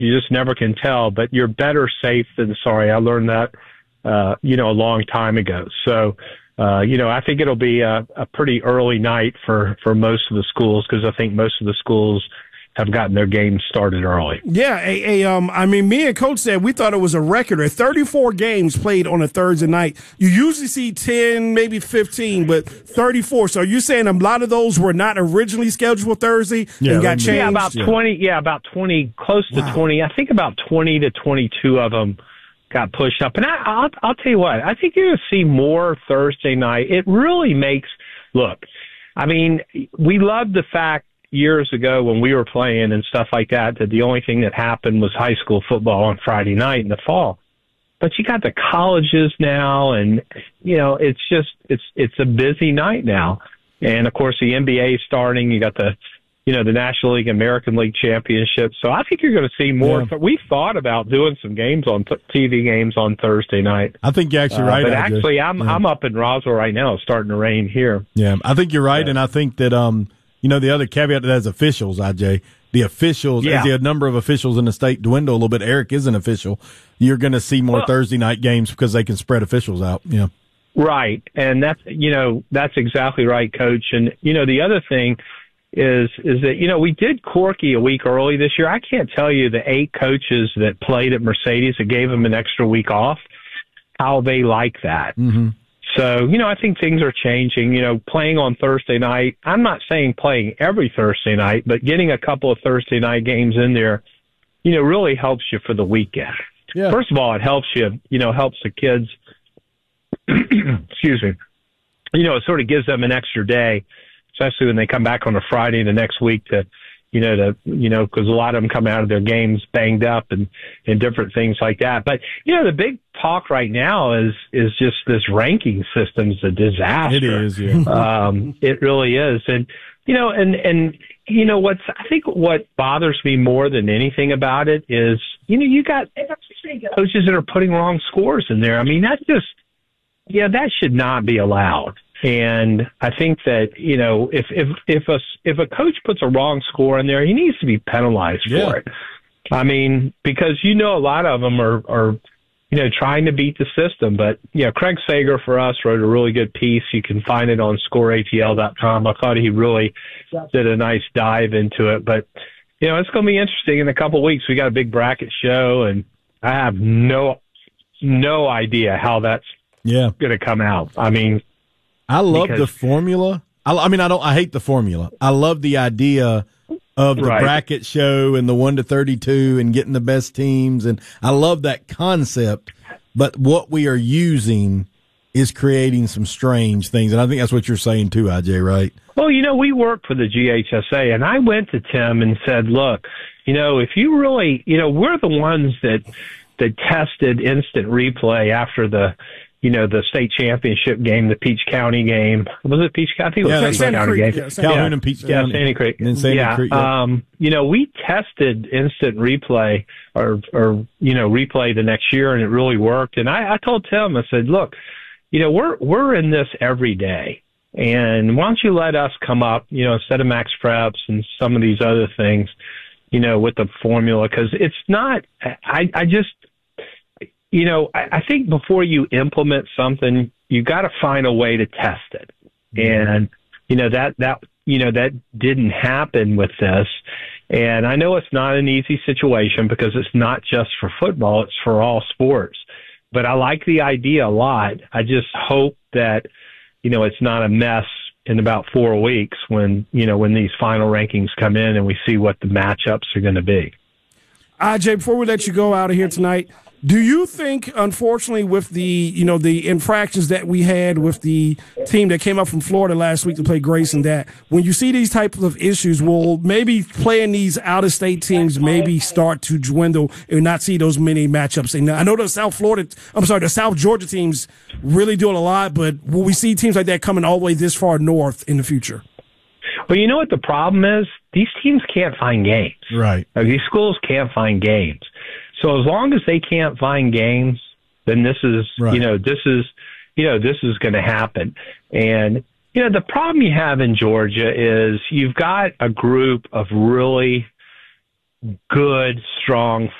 You just never can tell, but you're better safe than sorry. I learned that, a long time ago. So, I think it'll be a pretty early night for most of the schools, because I think most of the schools have gotten their games started early. Yeah, me and Coach said we thought it was a record. 34 games played on a Thursday night. You usually see 10, maybe 15, but 34. So you're saying a lot of those were not originally scheduled for Thursday and got changed? Yeah, about 20. Yeah, about 20, close to 20. I think about 20 to 22 of them got pushed up. And I'll tell you what, I think you're going to see more Thursday night. It really makes, look, I mean, we love the fact years ago when we were playing and stuff like that the only thing that happened was high school football on Friday night in the fall. But you got the colleges now, and, it's a busy night now. And, of course, the NBA is starting. You got the National League, American League Championship. So I think you're going to see more. Yeah. We thought about doing some games on TV games on Thursday night. I think you're actually right. But actually, I'm up in Roswell right now. It's starting to rain here. Yeah, I think you're right, and I think that the other caveat to that is officials, IJ. The officials, as the number of officials in the state dwindle a little bit, Eric is an official. You're going to see more Thursday night games because they can spread officials out. Yeah. Right, and that's exactly right, Coach. And the other thing is that we did Corky a week early this year. I can't tell you the 8 coaches that played at Mercedes that gave them an extra week off, how they like that. Mm-hmm. So, I think things are changing, playing on Thursday night. I'm not saying playing every Thursday night, but getting a couple of Thursday night games in there, really helps you for the weekend. Yeah. First of all, it helps you, helps the kids, excuse me, it sort of gives them an extra day, especially when they come back on a Friday the next week because a lot of them come out of their games banged up and different things like that. But, the big talk right now is just this ranking system's a disaster. It is, yeah. It really is. And, I think what bothers me more than anything about it is, you got coaches that are putting wrong scores in there. I mean, that should not be allowed. And I think that, if a coach puts a wrong score in there, he needs to be penalized for it. I mean, because, a lot of them are trying to beat the system. But, Craig Sager for us wrote a really good piece. You can find it on scoreatl.com. I thought he really did a nice dive into it. But, it's going to be interesting in a couple of weeks. We got a big bracket show, and I have no idea how that's going to come out. I mean, I love the formula. I hate the formula. I love the idea of the bracket show and the 1 to 32 and getting the best teams. And I love that concept. But what we are using is creating some strange things. And I think that's what you're saying too, IJ, right? Well, we work for the GHSA, and I went to Tim and said, look, if you really, we're the ones that tested instant replay after the state championship game, the Peach County game. Was it Peach County? I think it was Peach County game. Calhoun and Peach County. Yeah, Sandy Creek. And Sandy Creek. Yeah. We tested instant replay or replay the next year, and it really worked. And I told Tim, I said, look, we're in this every day. And why don't you let us come up, instead of Max Preps and some of these other things, with the formula, because it's not, I think before you implement something, you got to find a way to test it. And, that didn't happen with this. And I know it's not an easy situation because it's not just for football, it's for all sports. But I like the idea a lot. I just hope that, it's not a mess in about 4 weeks when these final rankings come in and we see what the matchups are going to be. IJ, before we let you go out of here tonight, do you think, unfortunately, with the the infractions that we had with the team that came up from Florida last week to play Grayson, that when you see these types of issues, will maybe playing these out-of-state teams maybe start to dwindle and not see those many matchups? And I know the the South Georgia teams really doing a lot, but will we see teams like that coming all the way this far north in the future? Well, you know what the problem is? These teams can't find games. Right. These schools can't find games. So as long as they can't find games, then this is, this is going to happen. And, the problem you have in Georgia is you've got a group of really good, strong